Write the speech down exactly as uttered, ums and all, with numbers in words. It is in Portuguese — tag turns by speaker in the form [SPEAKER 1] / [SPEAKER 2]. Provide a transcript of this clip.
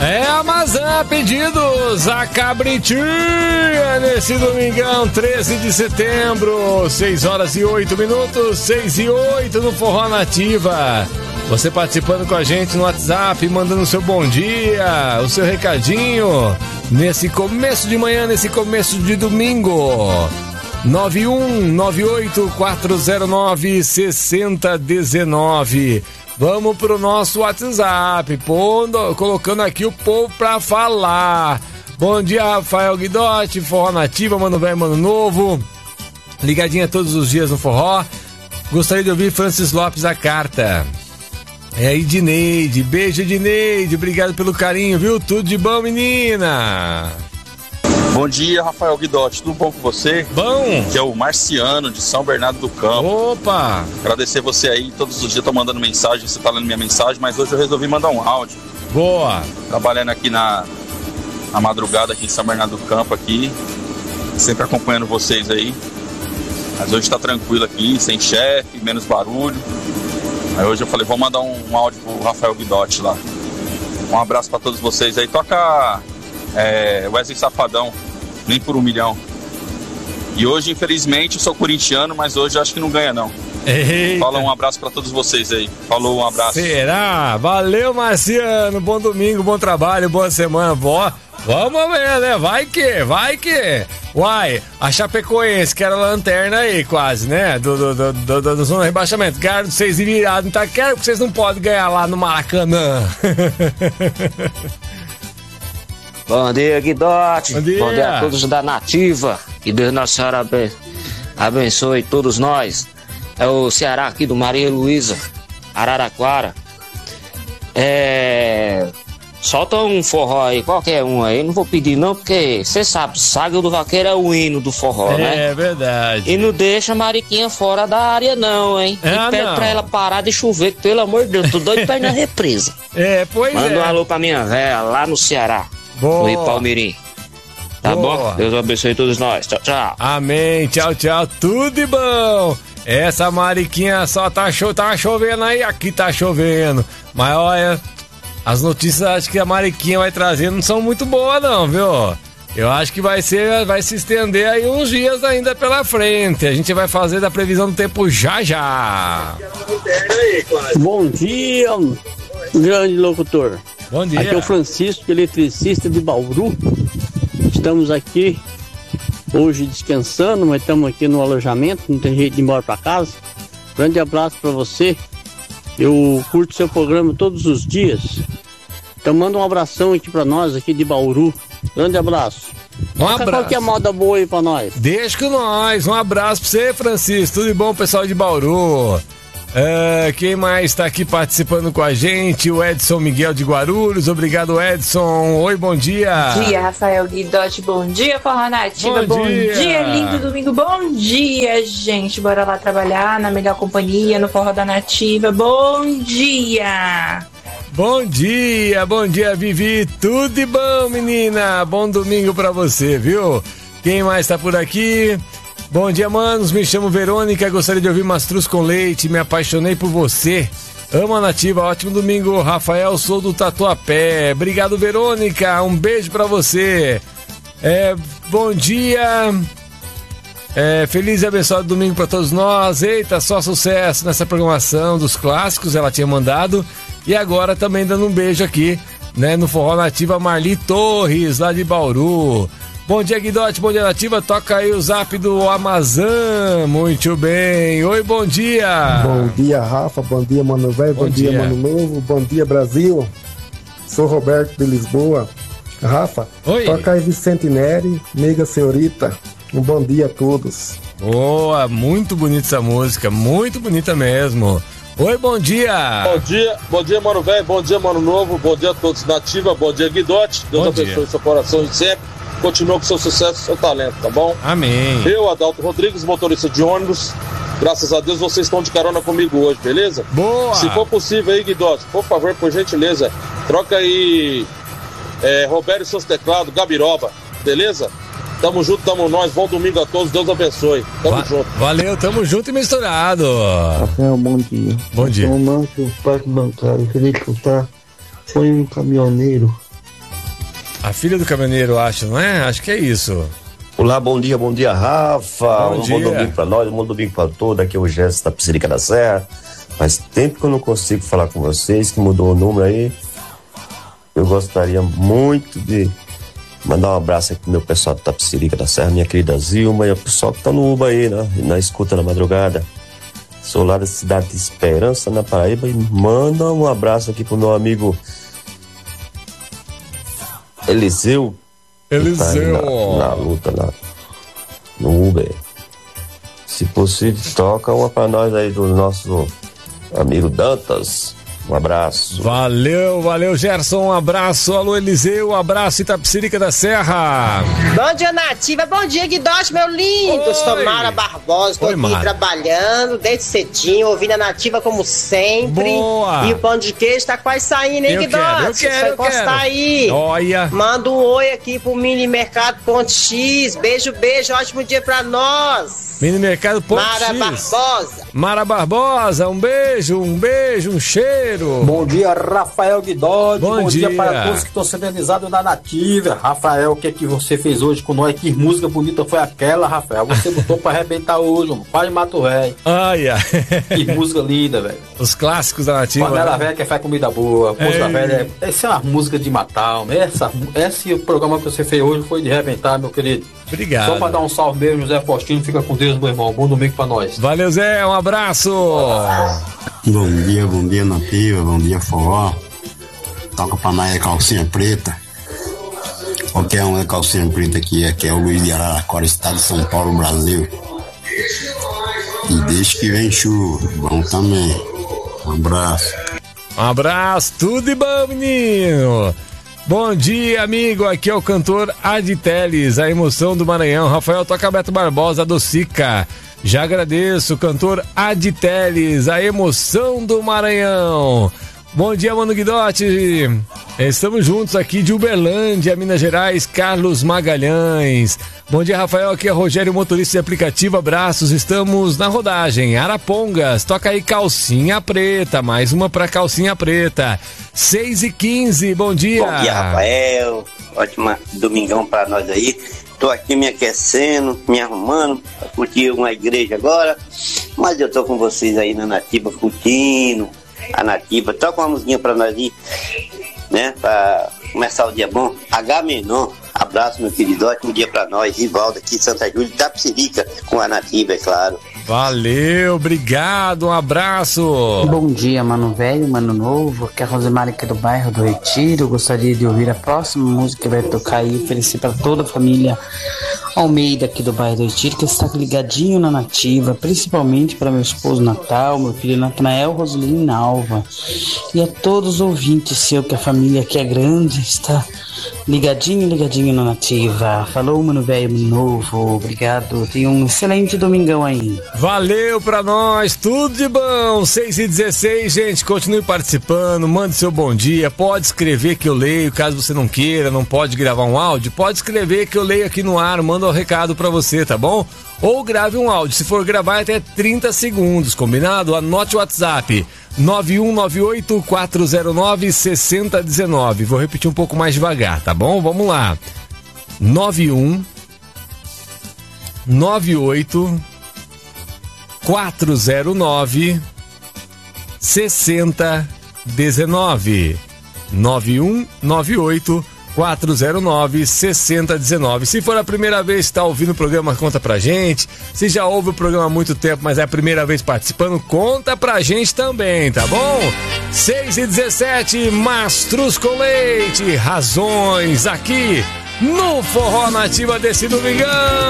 [SPEAKER 1] É Amazon Pedidos, a cabritinha nesse domingão, treze de setembro, seis horas e oito minutos, seis e oito no Forró Nativa. Você participando com a gente no WhatsApp, mandando o seu bom dia, o seu recadinho, nesse começo de manhã, nesse começo de domingo. nove um nove oito quatro zero nove seis zero um nove. Vamos pro nosso WhatsApp, pondo, colocando aqui o povo pra falar. Bom dia, Rafael Guidotti, Forró Nativa, Mano Velho, Mano Novo. Ligadinha todos os dias no Forró. Gostaria de ouvir Francis Lopes a carta. É aí, Dineide. Beijo, Dineide. Obrigado pelo carinho, viu? Tudo de bom, menina.
[SPEAKER 2] Bom dia, Rafael Guidotti, tudo bom com você?
[SPEAKER 1] Bom!
[SPEAKER 2] Que é o Marciano, de São Bernardo do Campo.
[SPEAKER 1] Opa!
[SPEAKER 2] Agradecer você aí, todos os dias tô mandando mensagem, você tá lendo minha mensagem, mas hoje eu resolvi mandar um áudio.
[SPEAKER 1] Boa!
[SPEAKER 2] Trabalhando aqui na, na madrugada aqui em São Bernardo do Campo aqui, sempre acompanhando vocês aí. Mas hoje tá tranquilo aqui, sem chefe, menos barulho. Aí hoje eu falei, vou mandar um, um áudio pro Rafael Guidotti lá. Um abraço pra todos vocês aí, toca... É, Wesley Safadão, nem por um milhão. E hoje, infelizmente, eu sou corintiano, mas hoje acho que não ganha, não.
[SPEAKER 1] Eita.
[SPEAKER 2] Fala, um abraço pra todos vocês aí. Falou, um abraço.
[SPEAKER 1] Será? Valeu, Marciano. Bom domingo, bom trabalho, boa semana. Boa. Vamos ver, né? Vai que, vai que. Uai, a Chapecoense, que era lanterna aí, quase, né? Do, do, do, do, do, do zona de rebaixamento. Ganharam vocês e virado. Então, quero que vocês não podem ganhar lá no Maracanã.
[SPEAKER 3] Bom dia, Guidotti.
[SPEAKER 1] Bom dia.
[SPEAKER 3] Bom dia a todos da Nativa. Que Deus Nossa Senhora aben- abençoe todos nós. É o Ceará aqui do Maria Luísa, Araraquara. É... Solta um forró aí, qualquer um aí. Não vou pedir não, porque você sabe, Saga do Vaqueiro é o hino do forró,
[SPEAKER 1] é,
[SPEAKER 3] né?
[SPEAKER 1] É verdade.
[SPEAKER 3] E não deixa a Mariquinha fora da área não, hein?
[SPEAKER 1] Ah,
[SPEAKER 3] e pede
[SPEAKER 1] não.
[SPEAKER 3] pra ela parar de chover, que, pelo amor de Deus, tô doido pra ir na represa.
[SPEAKER 1] É, pois
[SPEAKER 3] Manda
[SPEAKER 1] é.
[SPEAKER 3] um alô pra minha véia lá no Ceará.
[SPEAKER 1] Boa.
[SPEAKER 3] No Rio Palmirim. Tá
[SPEAKER 1] Boa.
[SPEAKER 3] bom? Deus abençoe todos nós. Tchau, tchau.
[SPEAKER 1] Amém, tchau, tchau, tudo de bom. Essa Mariquinha só tá, cho- tá chovendo aí, aqui tá chovendo. Mas olha, as notícias acho que a Mariquinha vai trazer não são muito boas não, viu? Eu acho que vai ser, vai se estender aí uns dias ainda pela frente. A gente vai fazer da previsão do tempo já já.
[SPEAKER 4] Bom dia, grande locutor.
[SPEAKER 1] Bom dia.
[SPEAKER 4] Aqui é o Francisco, eletricista de Bauru. Estamos aqui hoje descansando, mas estamos aqui no alojamento, não tem jeito de ir embora para casa. Grande abraço para você. Eu curto seu programa todos os dias. Então manda um abração aqui para nós aqui de Bauru. Grande abraço.
[SPEAKER 1] Um abraço.
[SPEAKER 4] Qual que é a moda boa aí para nós?
[SPEAKER 1] Deixa com nós. Um abraço pra você, Francisco. Tudo de bom, pessoal de Bauru. É, quem mais tá aqui participando com a gente? O Edson Miguel de Guarulhos. Obrigado, Edson. Oi, bom dia.
[SPEAKER 5] Bom dia, Rafael Guidotti. Bom dia, Forró Nativa.
[SPEAKER 1] Bom
[SPEAKER 5] Bom,
[SPEAKER 1] dia.
[SPEAKER 5] dia, lindo domingo. Bom dia, gente. Bora lá trabalhar na melhor companhia, no Forró da Nativa. Bom dia.
[SPEAKER 1] Bom dia, bom dia, Vivi. Tudo de bom, menina. Bom domingo pra você, viu? Quem mais tá por aqui? Bom dia, manos. Me chamo Verônica. Gostaria de ouvir Mastruz com Leite. Me apaixonei por você. Amo a Nativa. Ótimo domingo, Rafael. Sou do Tatuapé. Obrigado, Verônica. Um beijo pra você. É, bom dia. É, feliz e abençoado domingo pra todos nós. Eita, só sucesso nessa programação dos clássicos. Ela tinha mandado. E agora também dando um beijo aqui, né, no Forró Nativa, Marli Torres, lá de Bauru. Bom dia, Guidotti, bom dia, Nativa. Toca aí o zap do Amazon. Muito bem. Oi, bom dia.
[SPEAKER 6] Bom dia, Rafa. Bom dia, Mano Velho. Bom, bom dia, dia, Mano Novo. Bom dia, Brasil. Sou Roberto de Lisboa. Rafa,
[SPEAKER 1] Oi.
[SPEAKER 6] Toca aí Vicente Neri, Nega Senhorita. Um bom dia a todos.
[SPEAKER 1] Boa, muito bonita essa música. Muito bonita mesmo. Oi, bom dia.
[SPEAKER 7] Bom dia, bom dia, Mano Velho. Bom dia, Mano Novo. Bom dia a todos, Nativa. Bom dia, Guidotti. Deus
[SPEAKER 1] bom
[SPEAKER 7] abençoe
[SPEAKER 1] dia.
[SPEAKER 7] seu coração de sempre. Continua com seu sucesso e seu talento, tá bom?
[SPEAKER 1] Amém.
[SPEAKER 7] Eu, Adalto Rodrigues, motorista de ônibus. Graças a Deus vocês estão de carona comigo hoje, beleza?
[SPEAKER 1] Boa.
[SPEAKER 7] Se for possível aí, Guidotti, por favor, por gentileza, troca aí é, Roberto e seus teclados, Gabiroba, beleza? Tamo junto, tamo nós. Bom domingo a todos. Deus abençoe. Tamo
[SPEAKER 1] Va-
[SPEAKER 7] junto.
[SPEAKER 1] Valeu, tamo junto e misturado.
[SPEAKER 8] Rafael, bom dia.
[SPEAKER 1] Bom dia.
[SPEAKER 8] No Manco, Parque Bancário, Felipe Chutar, foi um caminhoneiro
[SPEAKER 1] A filha do caminhoneiro, acho, não é? Acho que é isso.
[SPEAKER 9] Olá, bom dia, bom dia, Rafa.
[SPEAKER 1] Bom
[SPEAKER 9] um
[SPEAKER 1] dia.
[SPEAKER 9] bom domingo pra nós, um bom domingo pra todos. Aqui é o Gerson da Psirica da Serra. Faz tempo que eu não consigo falar com vocês, que mudou o número aí. Eu gostaria muito de mandar um abraço aqui pro meu pessoal da Psirica da Serra, minha querida Zilma e o pessoal que tá no Uba aí, né? Na escuta na madrugada. Sou lá da cidade de Esperança, na Paraíba, e manda um abraço aqui pro meu amigo Eliseu.
[SPEAKER 1] Eliseu.
[SPEAKER 9] Tá na, na luta lá no Uber. Se possível, toca uma pra nós aí do nosso amigo Dantas. Um abraço.
[SPEAKER 1] Valeu, valeu, Gerson. Um abraço. Alô, Eliseu. Um abraço, Itapecerica da Serra.
[SPEAKER 10] Bom dia, Nativa. Bom dia, Guidoche, meu lindo.
[SPEAKER 1] Oi.
[SPEAKER 10] Sou Mara Barbosa. Tô
[SPEAKER 1] Oi,
[SPEAKER 10] aqui
[SPEAKER 1] Mara.
[SPEAKER 10] trabalhando desde cedinho, ouvindo a Nativa como sempre.
[SPEAKER 1] Boa.
[SPEAKER 10] E o pão de queijo tá quase saindo, hein,
[SPEAKER 1] Eu
[SPEAKER 10] Guidoche?
[SPEAKER 1] quero, eu quero,
[SPEAKER 10] Só
[SPEAKER 1] eu
[SPEAKER 10] encostar
[SPEAKER 1] quero.
[SPEAKER 10] aí.
[SPEAKER 1] Olha.
[SPEAKER 10] Manda um oi aqui pro Mini Mercado Ponto X. Beijo, beijo. Ótimo dia pra nós.
[SPEAKER 1] Mini Mercado Ponto
[SPEAKER 10] Mara
[SPEAKER 1] X.
[SPEAKER 10] Barbosa.
[SPEAKER 1] Mara Barbosa, um beijo, um beijo, um cheiro.
[SPEAKER 11] Bom dia, Rafael Guidode.
[SPEAKER 1] Bom
[SPEAKER 11] Bom dia,
[SPEAKER 1] dia.
[SPEAKER 11] para todos que estão sintonizados na Nativa. Rafael, o que é que você fez hoje com nós? Que música bonita foi aquela, Rafael? Você botou pra arrebentar hoje, mano. Quase mato velho.
[SPEAKER 1] Ai, ai.
[SPEAKER 11] Que música linda, velho.
[SPEAKER 1] Os clássicos da Nativa.
[SPEAKER 11] Panela
[SPEAKER 1] né?
[SPEAKER 11] velha que faz comida boa. Música
[SPEAKER 1] Ei.
[SPEAKER 11] velha. é- Essa é uma música de matar, homem. Essa, esse programa que você fez hoje foi de arrebentar, meu querido.
[SPEAKER 1] Obrigado.
[SPEAKER 11] Só pra dar um salve mesmo, José Faustino. Fica com Deus, meu irmão. Bom domingo pra nós.
[SPEAKER 1] Valeu, Zé, um abraço.
[SPEAKER 12] Bom dia, bom dia, Nativa, bom dia, forró. Toca pra nós a calcinha preta. Qualquer um é calcinha preta aqui, aqui é o Luiz de Araraquara, estado de São Paulo, Brasil. E deixa que vem chuva, bom também. Um abraço.
[SPEAKER 1] Um abraço, tudo de bom, menino. Bom dia, amigo. Aqui é o cantor Aditeles, a emoção do Maranhão. Rafael toca Beto Barbosa do Sica. Já agradeço, cantor Aditeles, a emoção do Maranhão. Bom dia, Mano Guidotti. Estamos juntos aqui de Uberlândia, Minas Gerais, Carlos Magalhães. Bom dia, Rafael. Aqui é Rogério, motorista de aplicativo. Abraços. Estamos na rodagem. Arapongas. Toca aí Calcinha Preta. Mais uma pra Calcinha Preta. seis e quinze. Bom dia.
[SPEAKER 13] Bom dia, Rafael. Ótima domingão pra nós aí. Tô aqui me aquecendo, me arrumando pra curtir uma igreja agora. Mas eu tô com vocês aí na Nativa, curtindo a Nativa. Toca uma musiquinha pra nós aí, né? Pra começar o dia bom. H menor. Abraço, meu querido. Ótimo dia pra nós. Rivaldo aqui de Santa Júlia, Itapecerica, com a Nativa, é claro.
[SPEAKER 1] Valeu, obrigado, um abraço.
[SPEAKER 14] Bom dia, mano velho, mano novo. Aqui é a Rosemary aqui do bairro do Retiro. Eu gostaria de ouvir a próxima música que vai tocar aí. Oferecer para toda a família Almeida aqui do bairro do Retiro, que está ligadinho na Nativa, principalmente para meu esposo Natal, meu filho Natanael, Rosilene Alva. E a todos os ouvintes seu, que a família aqui é grande, está ligadinho, ligadinho na Nativa. Falou, mano velho, mano novo. Obrigado. Tenha um excelente domingão aí.
[SPEAKER 1] Valeu pra nós, tudo de bom. seis e dezesseis, gente, continue participando, mande seu bom dia, pode escrever que eu leio, caso você não queira, não pode gravar um áudio, pode escrever que eu leio aqui no ar, manda um recado pra você, tá bom? Ou grave um áudio, se for gravar até trinta segundos, combinado? Anote o WhatsApp, nove um nove oito, quatro zero nove, seis zero um nove. Vou repetir um pouco mais devagar, tá bom? Vamos lá. nove um nove oito quatro zero nove, seis zero um nove. nove um nove oito, quatro zero nove, seis zero um nove. Se for a primeira vez que está ouvindo o programa, conta pra gente. Se já ouve o programa há muito tempo, mas é a primeira vez participando, conta pra gente também, tá bom? seis e dezessete, Mastros com Leite, Razões, aqui no Forró Nativa desse domingão.